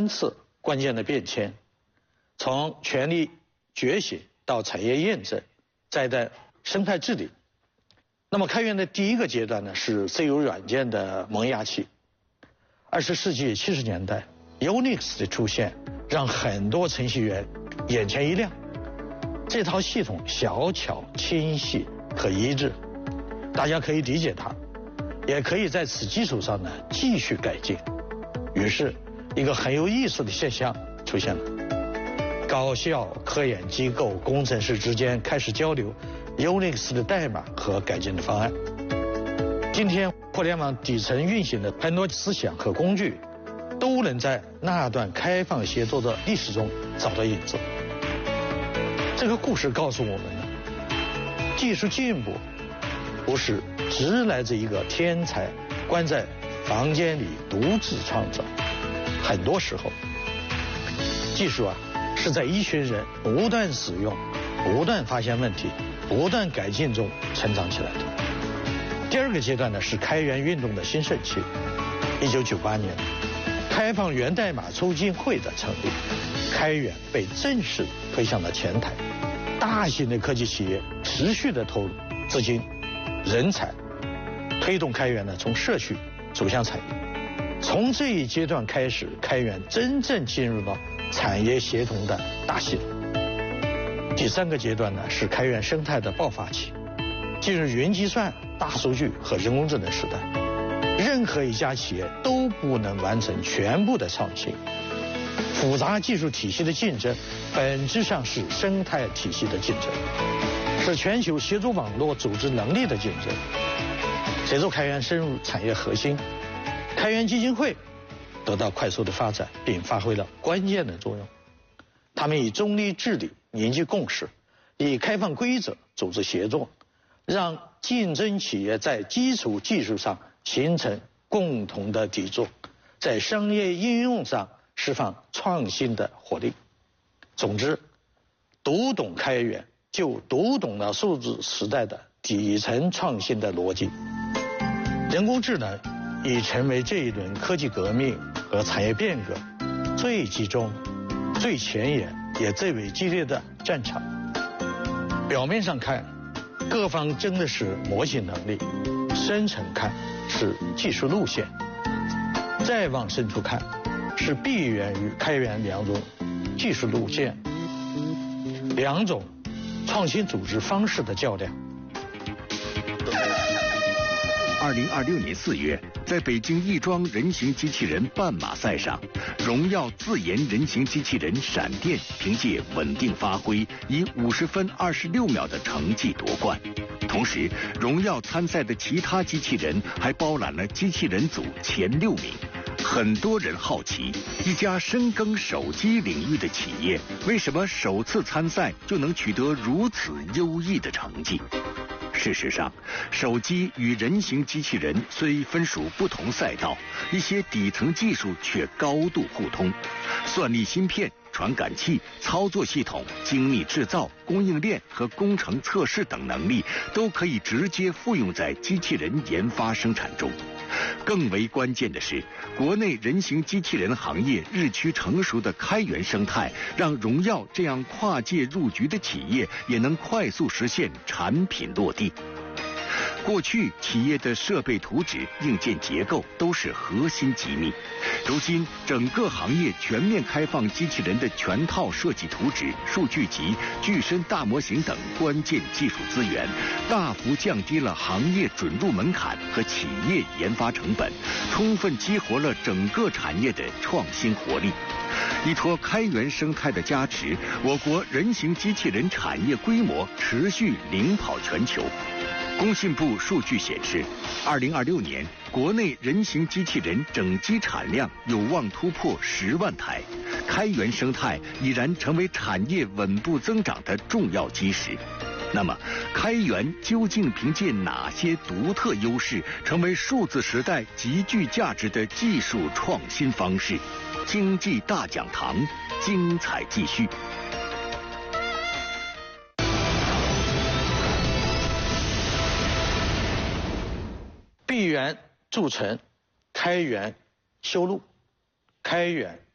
次关键的变迁，从权力觉醒到产业验证，再到生态治理。那么开源的第一个阶段呢，是 C 语软件的萌芽期。20世纪70年代 ，Unix 的出现让很多程序员眼前一亮。这套系统小巧、清晰和一致，大家可以理解它，也可以在此基础上呢继续改进。于是，一个很有意思的现象出现了：高校、科研机构、工程师之间开始交流 Unix 的代码和改进的方案。今天，互联网底层运行的很多思想和工具，都能在那段开放协作的历史中找到影子。这个故事告诉我们呢，技术进步不是只来自一个天才关在房间里独自创造，很多时候，技术是在一群人不断使用、不断发现问题、不断改进中成长起来的。第二个阶段呢，是开源运动的兴盛期。1998年，开放源代码促进会的成立，开源被正式推向了前台。大型的科技企业持续的投入资金、人才，推动开源呢从社区走向产业。从这一阶段开始，开源真正进入到产业协同的大系统。第三个阶段呢，是开源生态的爆发期，进入云计算、大数据和人工智能时代。任何一家企业都不能完成全部的创新。复杂技术体系的竞争，本质上是生态体系的竞争，是全球协作网络组织能力的竞争。随着开源深入产业核心，开源基金会得到快速的发展，并发挥了关键的作用。他们以中立治理凝聚共识，以开放规则组织协作，让竞争企业在基础技术上形成共同的底座，在商业应用上释放创新的活力。总之，读懂开源，就读懂了数字时代的底层创新的逻辑。人工智能已成为这一轮科技革命和产业变革最集中、最前沿也最为激烈的战场。表面上看，各方争的是模型能力；深层看是技术路线；再往深处看，是闭源与开源两种技术路线、两种创新组织方式的较量。 2026年4月，在北京亦庄人形机器人半马赛上，荣耀自研人形机器人闪电凭借稳定发挥，以50分26秒的成绩夺冠。同时，荣耀参赛的其他机器人还包揽了机器人组前6名。很多人好奇，一家深耕手机领域的企业，为什么首次参赛就能取得如此优异的成绩？事实上，手机与人形机器人虽分属不同赛道，一些底层技术却高度互通。算力芯片、传感器、操作系统、精密制造、供应链和工程测试等能力，都可以直接复用在机器人研发生产中。更为关键的是，国内人形机器人行业日趋成熟的开源生态，让荣耀这样跨界入局的企业也能快速实现产品落地。过去企业的设备图纸、硬件结构都是核心机密，如今整个行业全面开放机器人的全套设计图纸、数据集、具身大模型等关键技术资源，大幅降低了行业准入门槛和企业研发成本，充分激活了整个产业的创新活力。依托开源生态的加持，我国人形机器人产业规模持续领跑全球。工信部数据显示，2026年国内人形机器人整机产量有望突破10万台，开源生态已然成为产业稳步增长的重要基石。那么，开源究竟凭借哪些独特优势，成为数字时代极具价值的技术创新方式？经济大讲堂，精彩继续。 闭源筑城，开源修路，开源